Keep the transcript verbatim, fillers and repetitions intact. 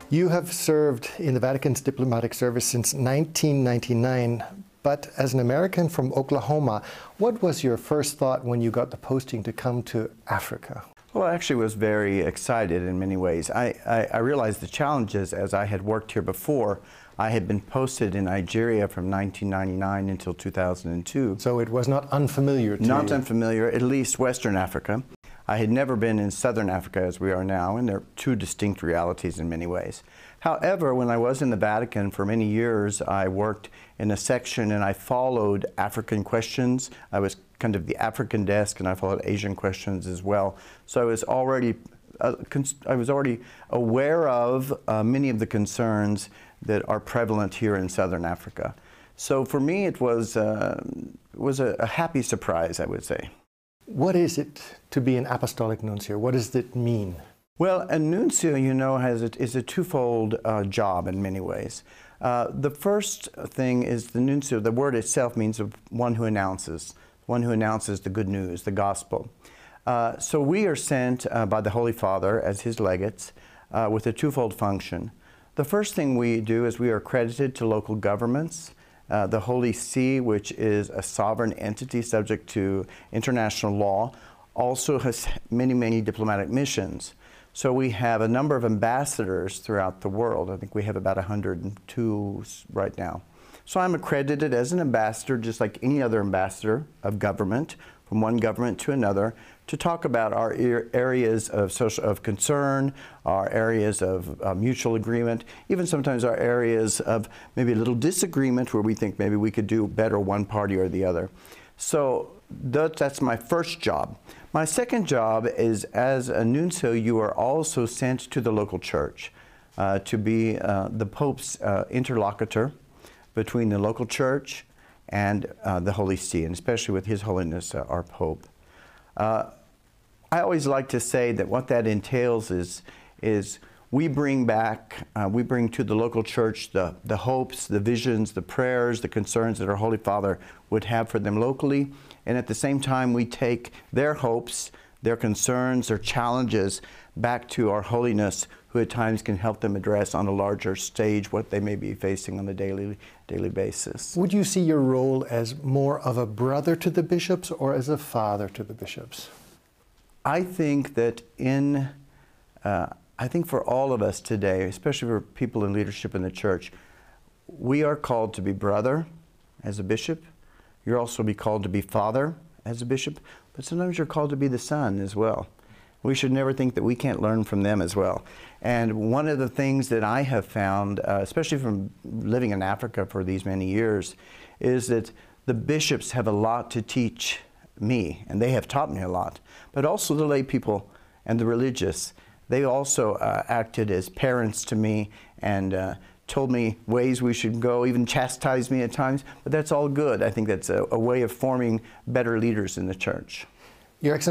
You have served in the Vatican's diplomatic service since nineteen ninety-nine, but as an American from Oklahoma, what was your first thought when you got the posting to come to Africa? Well, I actually was very excited in many ways. I, I, I realized the challenges as I had worked here before. I had been posted in Nigeria from nineteen ninety-nine until two thousand two. So it was not unfamiliar to Not you? unfamiliar, at least Western Africa. I had never been in Southern Africa as we are now, and they're two distinct realities in many ways. However, when I was in the Vatican for many years, I worked in a section and I followed African questions. I was kind of the African desk, and I followed Asian questions as well. So I was already, uh, I was already aware of uh, many of the concerns that are prevalent here in Southern Africa. So for me, it was, uh, it was a, a happy surprise, I would say. What is it to be an apostolic nuncio? What does it mean? Well, a nuncio, you know, has a, is a twofold uh, job in many ways. Uh, the first thing is the nuncio. The word itself means one who announces, one who announces the good news, the gospel. Uh, so we are sent uh, by the Holy Father as his legates uh, with a twofold function. The first thing we do is we are accredited to local governments. Uh, the Holy See, which is a sovereign entity subject to international law, also has many, many diplomatic missions. So we have a number of ambassadors throughout the world. I think we have about one hundred two right now. So I'm accredited as an ambassador, just like any other ambassador of government, from one government to another, to talk about our areas of social of concern, our areas of uh, mutual agreement, even sometimes our areas of maybe a little disagreement where we think maybe we could do better one party or the other. So that, that's my first job. My second job is, as a nuncio, you are also sent to the local church uh, to be uh, the Pope's uh, interlocutor between the local church and uh, the Holy See, and especially with His Holiness, uh, our Pope. Uh, I always like to say that what that entails is, is we bring back, uh, we bring to the local church the, the hopes, the visions, the prayers, the concerns that our Holy Father would have for them locally, and at the same time we take their hopes, their concerns, their challenges back to our Holiness, who at times can help them address on a larger stage what they may be facing on a daily, daily basis. Would you see your role as more of a brother to the bishops or as a father to the bishops? I think that in, uh, I think for all of us today, especially for people in leadership in the church, we are called to be brother as a bishop. You're also be called to be father as a bishop, but sometimes you're called to be the son as well. We should never think that we can't learn from them as well. And one of the things that I have found, uh, especially from living in Africa for these many years, is that the bishops have a lot to teach me, and they have taught me a lot. But also the lay people and the religious, they also uh, acted as parents to me and uh, told me ways we should go, even chastised me at times. But that's all good. I think that's a, a way of forming better leaders in the church. Your Excellency,